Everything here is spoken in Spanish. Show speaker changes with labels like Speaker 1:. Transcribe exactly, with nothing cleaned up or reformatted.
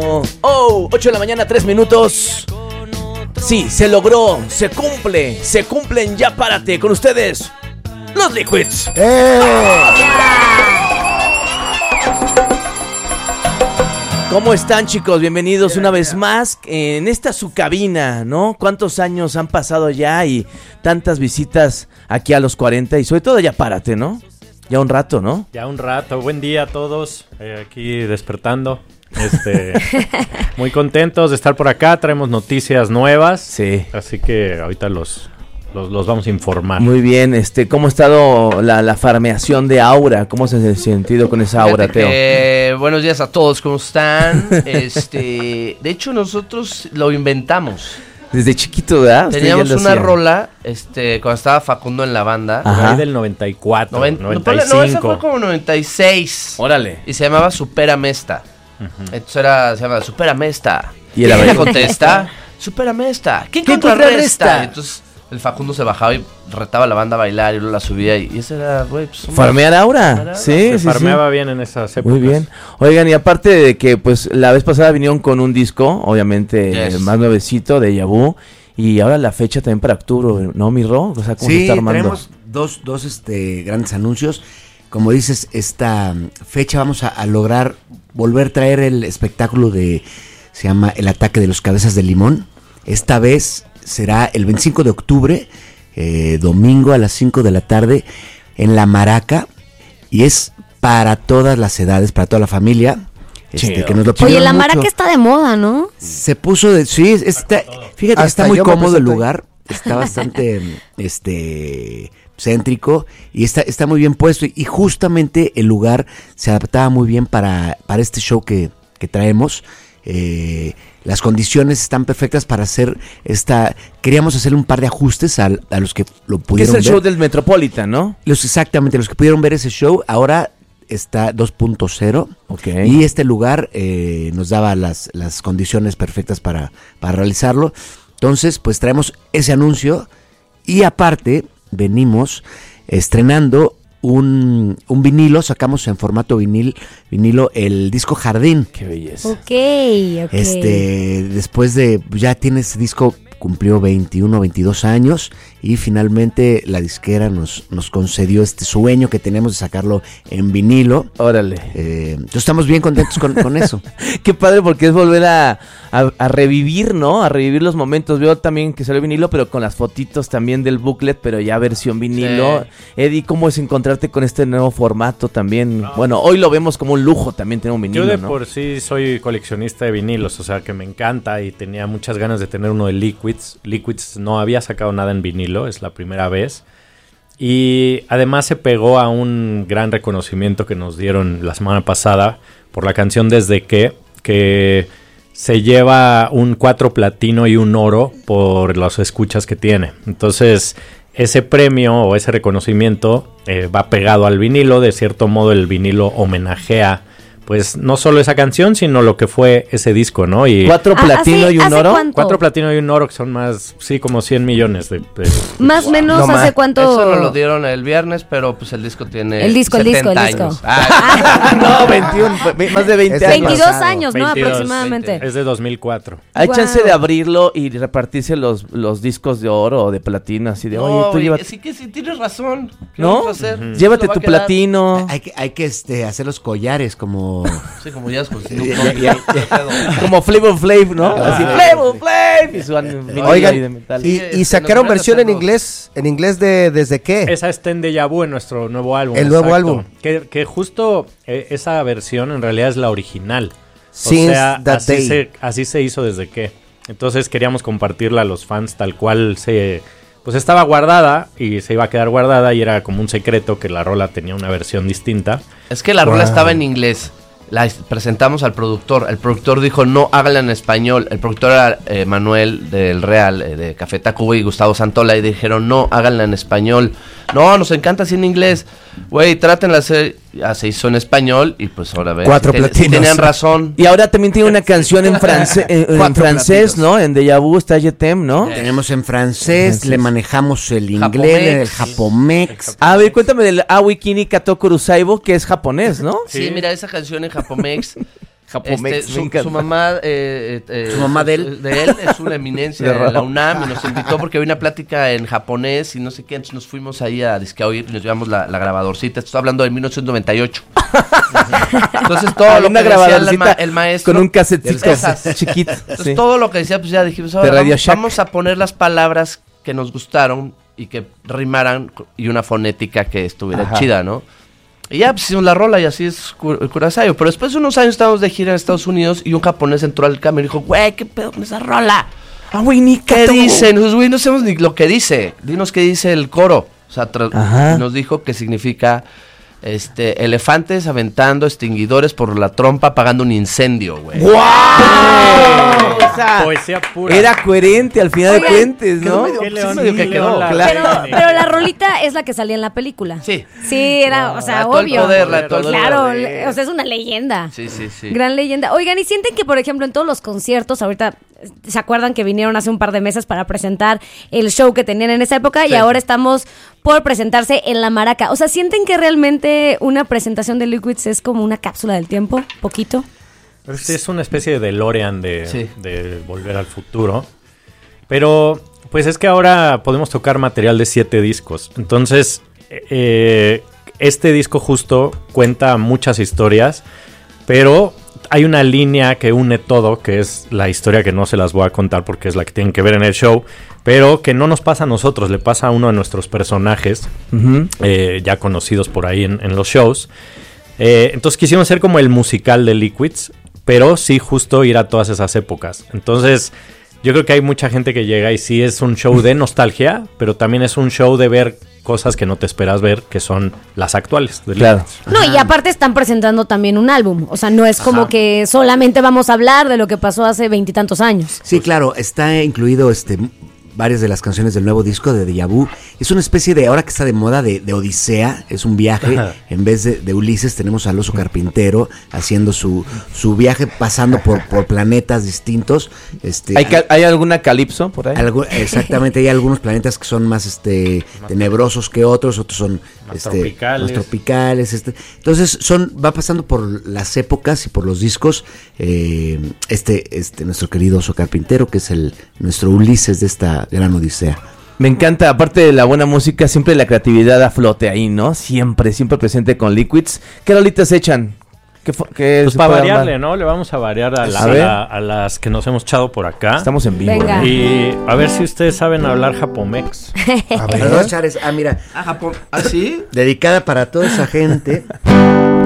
Speaker 1: Oh, ocho de la mañana, tres minutos. Sí, se logró, se cumple, se cumplen ya, párate. Con ustedes, los Liquids. ¡Eh! ¿Cómo están, chicos? Bienvenidos una vez más en esta su cabina, ¿no? ¿Cuántos años han pasado ya y tantas visitas aquí a los cuarenta? Y sobre todo ya párate, ¿no? Ya un rato, ¿no?
Speaker 2: Ya un rato. Buen día a todos, eh, aquí despertando. Este, muy contentos de estar por acá. Traemos noticias nuevas.
Speaker 1: Sí.
Speaker 2: Así que ahorita los, los, los vamos a informar.
Speaker 1: Muy bien. Este, ¿cómo ha estado la, la farmeación de Aura? ¿Cómo se ha sentido con esa Aura, Teo?
Speaker 3: Eh, buenos días a todos, ¿cómo están? Este, de hecho, nosotros lo inventamos.
Speaker 1: Desde chiquito, ¿verdad?
Speaker 3: Teníamos una rola, este, cuando estaba Facundo en la banda.
Speaker 2: Ajá. Ahí del noventa y cuatro,
Speaker 3: Noven-
Speaker 2: noventa y cinco.
Speaker 3: No, esa fue como noventa y seis.
Speaker 1: Órale.
Speaker 3: Y se llamaba Supérame esta. Uh-huh. Entonces era, se llama Supérame esta.
Speaker 1: Y él
Speaker 3: ella contesta, Supérame esta. ¿Quién contrarresta? Entonces el Facundo se bajaba y retaba a la banda a bailar y luego la subía. Y, y ese era, güey, pues...
Speaker 1: ¿Farmear Aura? Sí,
Speaker 2: se
Speaker 1: sí,
Speaker 2: farmeaba
Speaker 1: sí.
Speaker 2: bien en esas épocas.
Speaker 1: Muy bien. Oigan, y aparte de que, pues, la vez pasada vinieron con un disco, obviamente,
Speaker 3: yes.
Speaker 1: más nuevecito, de Yabu. Y ahora la fecha también para octubre, ¿no, mi Ro? O sea, ¿cómo
Speaker 4: sí,
Speaker 1: se está armando?
Speaker 4: tenemos dos, dos este, grandes anuncios. Como dices, esta fecha vamos a, a lograr volver a traer el espectáculo de, se llama El Ataque de los Cabezas de Limón. Esta vez será el veinticinco de octubre, eh, domingo a las cinco de la tarde, en La Maraca. Y es para todas las edades, para toda la familia. Este, que nos lo
Speaker 5: Oye, la
Speaker 4: mucho.
Speaker 5: Maraca está de moda, ¿no?
Speaker 4: Se puso de... Sí, está, fíjate,
Speaker 6: Hasta
Speaker 4: está muy
Speaker 6: yo me
Speaker 4: cómodo el
Speaker 6: presenté.
Speaker 4: lugar. Está bastante este céntrico y está, está muy bien puesto. Y justamente el lugar se adaptaba muy bien para, para este show que, que traemos. Eh, las condiciones están perfectas para hacer esta... Queríamos hacer un par de ajustes a, a los que lo
Speaker 1: Que es
Speaker 4: pudieron
Speaker 1: el
Speaker 4: ver.
Speaker 1: show del Metropolitan, ¿no?
Speaker 4: Los, exactamente, los que pudieron ver ese show. Ahora está dos punto cero.
Speaker 1: Ok.
Speaker 4: Y este lugar eh, nos daba las, las condiciones perfectas para, para realizarlo. Entonces, pues traemos ese anuncio y aparte venimos estrenando un, un vinilo, sacamos en formato vinil, vinilo el disco Jardín.
Speaker 1: Qué belleza.
Speaker 5: Ok, ok.
Speaker 4: Este, después de, ya tiene ese disco, cumplió veintiuno, veintidós años y finalmente la disquera nos, nos concedió este sueño que tenemos de sacarlo en vinilo.
Speaker 1: Órale.
Speaker 4: Eh, entonces estamos bien contentos con, con eso.
Speaker 1: Qué padre, porque es volver a, a, a revivir, ¿no? A revivir los momentos. Veo también que salió vinilo, pero con las fotitos también del booklet, pero ya versión vinilo. Sí. Eddie, ¿cómo es encontrarte con este nuevo formato también? No. Bueno, hoy lo vemos como un lujo también tener un vinilo,
Speaker 2: Yo de
Speaker 1: ¿no?
Speaker 2: por sí soy coleccionista de vinilos, o sea que me encanta y tenía muchas ganas de tener uno de Liquids. Liquids no había sacado nada en vinilo, es la primera vez. Y además se pegó a un gran reconocimiento que nos dieron la semana pasada por la canción Desde que, que se lleva un cuatro platino y un oro por las escuchas que tiene. Entonces, ese premio o ese reconocimiento eh, va pegado al vinilo. De cierto modo, el vinilo homenajea pues no solo esa canción, sino lo que fue ese disco, ¿no? Y
Speaker 1: ¿Cuatro
Speaker 5: Ah,
Speaker 1: platino
Speaker 5: ¿hace-
Speaker 1: y un
Speaker 5: hace
Speaker 1: oro?
Speaker 5: cuánto?
Speaker 2: cuatro platino y un oro, que son más, sí, como cien millones de... de
Speaker 5: Más o menos,
Speaker 3: No
Speaker 5: ¿hace
Speaker 3: más.
Speaker 5: cuánto?
Speaker 3: Eso nos lo dieron el viernes, pero pues el disco tiene
Speaker 5: El disco, el disco, el
Speaker 3: setenta
Speaker 5: disco.
Speaker 3: años. Ah,
Speaker 1: No, veintiuno, ve- más de veinte
Speaker 6: Este
Speaker 1: años.
Speaker 5: veintidós
Speaker 6: pasado.
Speaker 5: años, ¿no?
Speaker 2: veintidós,
Speaker 5: Aproximadamente.
Speaker 2: es de dos mil cuatro.
Speaker 1: Hay
Speaker 5: Wow.
Speaker 1: chance de abrirlo y repartirse los, los discos de oro o de platino, así de,
Speaker 3: no,
Speaker 1: oye, tú
Speaker 3: güey,
Speaker 1: llévate.
Speaker 3: sí que sí tienes razón. ¿Qué
Speaker 1: ¿No?
Speaker 3: vamos a hacer?
Speaker 2: Ujú.
Speaker 1: Llévate
Speaker 3: Lo va a
Speaker 1: tu
Speaker 3: quedar.
Speaker 1: platino.
Speaker 4: Hay que, hay que este, hacer los collares como...
Speaker 3: Sí, como ya es con Snoop
Speaker 4: Ya,
Speaker 3: Dogg.
Speaker 4: ya,
Speaker 1: Como Flavor Flav, ¿no?
Speaker 4: Ah,
Speaker 1: Así,
Speaker 4: sí.
Speaker 1: Flavor Flav. Y su an- vinilo
Speaker 6: Oigan,
Speaker 1: ahí de metal.
Speaker 6: Y,
Speaker 3: Sí,
Speaker 6: y
Speaker 3: este,
Speaker 6: sacaron
Speaker 3: nos van a
Speaker 6: versión en
Speaker 3: hacer los-
Speaker 6: inglés, en inglés de ¿desde qué?
Speaker 2: Esa está en Deja Vu, en nuestro nuevo álbum.
Speaker 6: El nuevo álbum.
Speaker 2: Que, que justo eh, esa versión en realidad es la original.
Speaker 6: Since
Speaker 2: o sea,
Speaker 6: that
Speaker 2: así
Speaker 6: day.
Speaker 2: se, así se hizo desde que. Entonces queríamos compartirla a los fans tal cual se... Pues estaba guardada y se iba a quedar guardada y era como un secreto que la rola tenía una versión distinta.
Speaker 3: Es que la rola
Speaker 6: Wow.
Speaker 3: estaba en inglés. La presentamos al productor. El productor dijo, no, hágala en español. El productor era eh, Manuel del Real, eh, de Café Tacuba, y Gustavo Santola. Y dijeron, no, háganla en español. No, nos encanta así en inglés. Güey, trátenla a hacer. Ya se hizo en español y pues ahora ven.
Speaker 6: Cuatro
Speaker 3: si ten- si
Speaker 6: platinos.
Speaker 3: tenían razón.
Speaker 1: Y ahora también tiene una canción en, france- en, en
Speaker 4: Cuatro
Speaker 1: francés,
Speaker 4: platinos.
Speaker 1: ¿no? En Deja Vu está Jetem, ¿no?
Speaker 3: Sí.
Speaker 4: Tenemos en francés,
Speaker 1: Francés.
Speaker 4: le manejamos el inglés,
Speaker 3: Japomex.
Speaker 4: el japomex.
Speaker 1: A ver, cuéntame del Awi Kini Kato Kurusaibo, que es japonés, ¿no?
Speaker 3: Sí,
Speaker 2: Sí.
Speaker 3: mira, esa canción en Japomex.
Speaker 1: Japomex,
Speaker 3: Este,
Speaker 1: me
Speaker 3: su,
Speaker 1: encanta.
Speaker 3: su mamá, eh, eh,
Speaker 4: Su mamá de él.
Speaker 3: de él es una eminencia
Speaker 1: De
Speaker 3: de, la
Speaker 1: Raúl.
Speaker 3: UNAM y nos invitó porque había una plática en japonés y no sé qué, entonces nos fuimos ahí a disque a oír y nos llevamos la, la grabadorcita. Estoy hablando de mil novecientos noventa y ocho. Entonces todo
Speaker 1: Hay
Speaker 3: lo
Speaker 1: una
Speaker 3: que decía el,
Speaker 1: grabadorcita
Speaker 3: ma- el maestro
Speaker 1: con un casetcito
Speaker 3: esas.
Speaker 1: chiquito.
Speaker 3: Entonces
Speaker 1: sí.
Speaker 3: todo lo que decía, pues ya dijimos,
Speaker 1: De
Speaker 3: ahora
Speaker 1: Radio
Speaker 3: vamos,
Speaker 1: Shack.
Speaker 3: vamos a poner las palabras que nos gustaron y que rimaran y una fonética que estuviera
Speaker 1: Ajá.
Speaker 3: chida, ¿no? Y ya, pues hicimos la rola y así es Ku- Kurosayo. Pero después de unos años estábamos de gira en Estados Unidos y un japonés entró al cambio y dijo, güey, ¿qué pedo con esa rola?
Speaker 1: Ah, güey, ni
Speaker 3: ¿Qué dicen? Pues, güey, no sabemos ni lo que dice. Dinos qué dice el coro. O sea, tra-
Speaker 1: Ajá.
Speaker 3: nos dijo que significa este elefantes aventando extinguidores por la trompa apagando un incendio, güey.
Speaker 1: ¡Wow! O sea,
Speaker 2: Poesía pura.
Speaker 1: era coherente al final
Speaker 5: Oigan,
Speaker 1: de cuentas, ¿no?
Speaker 2: ¿Qué
Speaker 3: Sí,
Speaker 2: león?
Speaker 3: medio que
Speaker 2: ¿Qué
Speaker 3: quedó,
Speaker 2: león la-
Speaker 1: claro.
Speaker 5: Pero, pero la rolita es la que salía en la película.
Speaker 3: Sí.
Speaker 5: Sí, era, o sea,
Speaker 3: La de todo el
Speaker 5: obvio.
Speaker 3: poder, la de todo el
Speaker 5: Claro,
Speaker 3: poder.
Speaker 5: le- o sea, es una leyenda.
Speaker 3: Sí, sí, sí.
Speaker 5: Gran leyenda. Oigan, ¿y sienten que, por ejemplo, en todos los conciertos, ahorita, ¿se acuerdan que vinieron hace un par de meses para presentar el show que tenían en esa época?
Speaker 3: Sí.
Speaker 5: Y ahora estamos por presentarse en La Maraca. O sea, ¿sienten que realmente una presentación de Liquids es como una cápsula del tiempo? ¿Poquito?
Speaker 2: Pero sí, es una especie de DeLorean de,
Speaker 3: Sí.
Speaker 2: de Volver al Futuro. Pero, pues es que ahora podemos tocar material de siete discos. Entonces, eh, este disco justo cuenta muchas historias, pero hay una línea que une todo, que es la historia que no se las voy a contar porque es la que tienen que ver en el show, pero que no nos pasa a nosotros, le pasa a uno de nuestros personajes,
Speaker 1: Ujú.
Speaker 2: eh, ya conocidos por ahí en, en los shows. Eh, entonces quisimos ser como el musical de Liquids, pero sí justo ir a todas esas épocas. Entonces yo creo que hay mucha gente que llega y sí es un show de nostalgia, pero también es un show de ver cosas que no te esperas ver, que son las actuales de
Speaker 1: Claro.
Speaker 2: Liquids.
Speaker 5: No, y aparte están presentando también un álbum. O sea, no es como
Speaker 3: Ajá.
Speaker 5: que solamente vamos a hablar de lo que pasó hace veintitantos años.
Speaker 4: Sí, claro, está incluido este varias de las canciones del nuevo disco de Deja Vu. Es una especie de, ahora que está de moda, de, de Odisea, es un viaje.
Speaker 2: Ajá.
Speaker 4: En vez de, de Ulises tenemos al oso carpintero haciendo su, su viaje, pasando por, por planetas distintos. Este,
Speaker 1: ¿Hay, ca- ¿Hay alguna calipso por ahí?
Speaker 4: algo- exactamente, hay algunos planetas que son más este tenebrosos que otros, otros son
Speaker 2: Más
Speaker 4: este,
Speaker 2: tropicales.
Speaker 4: más tropicales, este. Entonces son va pasando por las épocas y por los discos. eh, este este nuestro querido oso carpintero, que es el nuestro Ulises de esta gran odisea.
Speaker 1: Me encanta, aparte de la buena música, siempre la creatividad a flote ahí, ¿no? Siempre, siempre presente con Liquids. ¿Qué rolitas echan? ¿Qué, fo- qué
Speaker 2: Pues
Speaker 1: se
Speaker 2: para
Speaker 1: puede
Speaker 2: variarle,
Speaker 1: armar?
Speaker 2: ¿no? Le vamos a variar a, la-
Speaker 1: A
Speaker 2: a
Speaker 1: ver.
Speaker 2: la- a las que nos hemos echado por acá.
Speaker 1: Estamos en vivo.
Speaker 5: Venga.
Speaker 1: ¿eh?
Speaker 2: Y a ver si ustedes saben hablar japomex.
Speaker 4: A ver, vamos a echar es- ah, mira,
Speaker 3: Ah, Japón. ¿Ah, sí?
Speaker 4: dedicada para toda esa gente